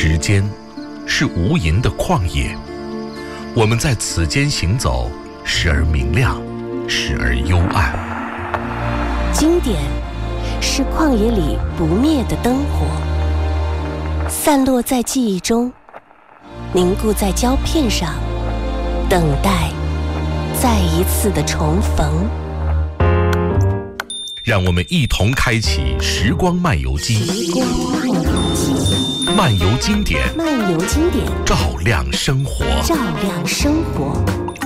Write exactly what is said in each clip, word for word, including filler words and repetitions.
时间是无垠的旷野，我们在此间行走，时而明亮，时而幽暗。 经典是旷野里不灭的灯火，散落在记忆中，凝固在胶片上，等待再一次的重逢。 让我们一同开启时光漫游机， 时光漫游机， 漫游经典， 漫游经典， 照亮生活， 照亮生活。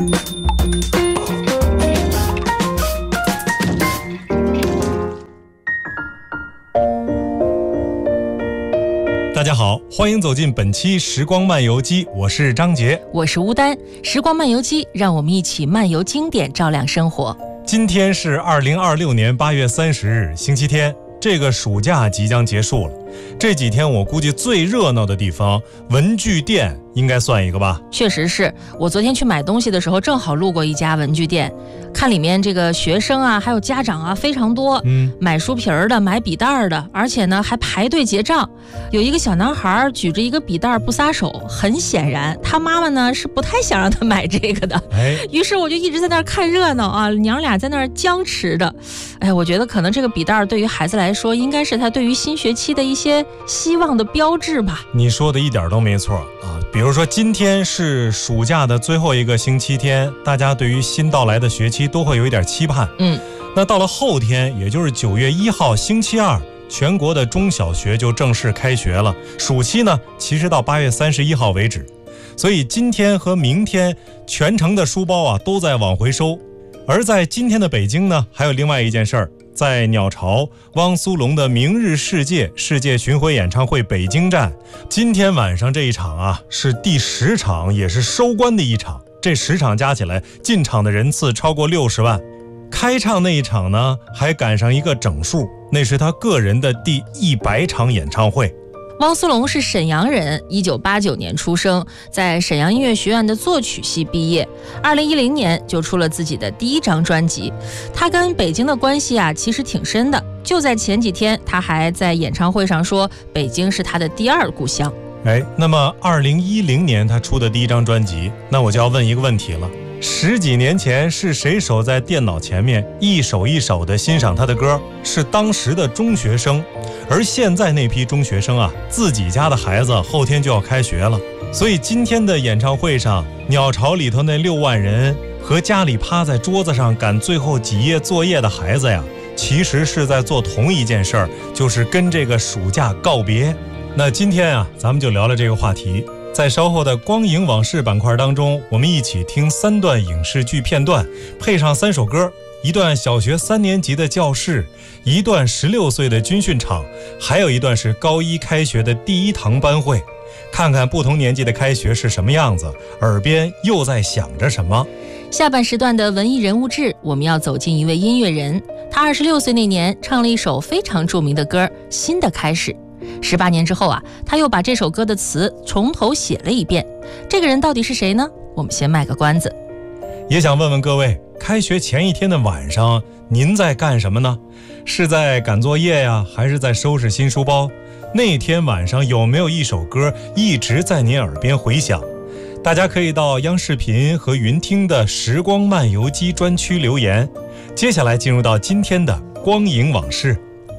大家好，欢迎走进本期时光漫游机，我是张杰， 我是吴丹。时光漫游机，让我们一起漫游经典，照亮生活。 今天是二零二六年八月三十日，星期天。这个暑假即将结束了，这几天我估计最热闹的地方，文具店应该算一个吧。 确实是，我昨天去买东西的时候，正好路过一家文具店，看里面这个学生啊，还有家长啊非常多，嗯，买书皮儿的，买笔袋的，而且呢还排队结账。有一个小男孩举着一个笔袋不撒手，很显然他妈妈呢是不太想让他买这个的。哎，于是我就一直在那儿看热闹啊，娘俩在那儿僵持的。哎，我觉得可能这个笔袋对于孩子来说，应该是他对于新学期的一些希望的标志吧。 你说的一点都没错啊！比如说今天是暑假的最后一个星期天，大家对于新到来的学期都会有一点期盼。嗯，那到了后天，也就是九月一号星期二，全国的中小学就正式开学了。暑期呢，其实到八月三十一号为止。所以今天和明天全城的书包啊都在往回收。而在今天的北京呢，还有另外一件事儿，在鸟巢汪苏泷的明日世界世界巡回演唱会北京站，今天晚上这一场啊是第十场，也是收官的一场。这十场加起来进场的人次超过六十万。开唱那一场呢还赶上一个整数，那是他个人的第一百场演唱会。 汪苏泷是沈阳人，一九八九年出生，在沈阳音乐学院的作曲系毕业。二零一零年就出了自己的第一张专辑。他跟北京的关系啊，其实挺深的。就在前几天，他还在演唱会上说，北京是他的第二故乡。 哎，那么二零一零年他出的第一张专辑，那我就要问一个问题了。十几年前是谁守在电脑前面一首一首的欣赏他的歌？是当时的中学生。而现在那批中学生啊，自己家的孩子后天就要开学了，所以今天的演唱会上，鸟巢里头那六万人和家里趴在桌子上赶最后几页作业的孩子呀，其实是在做同一件事儿，就是跟这个暑假告别。那今天啊，咱们就聊聊这个话题。在稍后的光影往事板块当中，我们一起听三段影视剧片段，配上三首歌，一段小学三年级的教室，一段十六岁的军训场，还有一段是高一开学的第一堂班会。看看不同年纪的开学是什么样子，耳边又在想着什么。 下半时段的文艺人物志，我们要走进一位音乐人。他二十六岁那年唱了一首非常著名的歌《新的开始》。十八年之后啊，他又把这首歌的词从头写了一遍。这个人到底是谁呢？我们先卖个关子。 也想问问各位，开学前一天的晚上，您在干什么呢？是在赶作业呀，还是在收拾新书包？那天晚上有没有一首歌一直在您耳边回响？大家可以到央视频和云听的时光漫游机专区留言。接下来进入到今天的光影往事。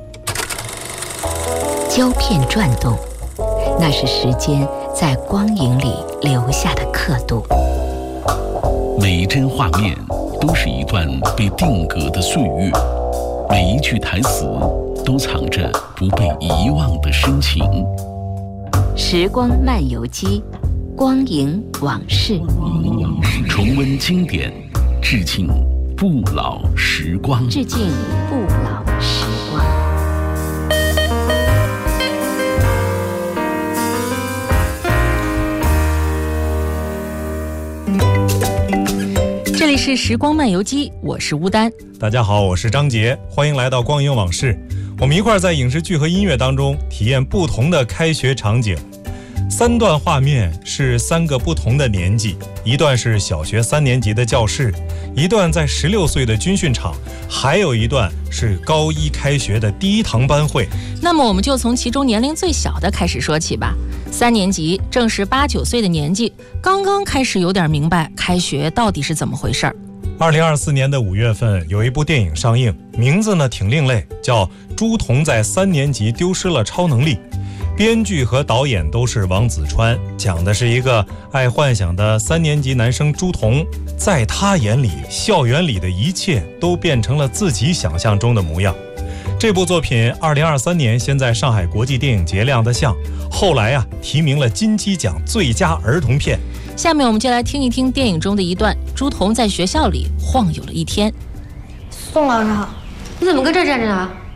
胶片转动，那是时间在光影里留下的刻度。 每一帧画面都是一段被定格的岁月，每一句台词都藏着不被遗忘的深情。 时光漫游机，光影往事， 重温经典，致敬不老时光， 致敬不老时光。 这里是时光漫游机，我是吴丹。 大家好，我是张杰，欢迎来到光影往事。我们一块儿在影视剧和音乐当中体验不同的开学场景。 三段画面是三个不同的年纪，一段是小学三年级的教室，一段在十六岁的军训场，还有一段是高一开学的第一堂班会。 那么我们就从其中年龄最小的开始说起吧。三年级正是八九岁的年纪，刚刚开始有点明白开学到底是怎么回事儿。 二零二四年的五月份，有一部电影上映，名字呢挺另类，叫《朱仝在三年级丢失了超能力》。编剧和导演都是王子川，讲的是一个爱幻想的三年级男生朱仝，在他眼里，校园里的一切都变成了自己想象中的模样。这部作品二零二三年先在上海国际电影节亮的相，后来啊提名了金鸡奖最佳儿童片。 下面我们就来听一听电影中的一段，朱仝在学校里晃悠了一天。 宋老师好，你怎么搁这站着啊？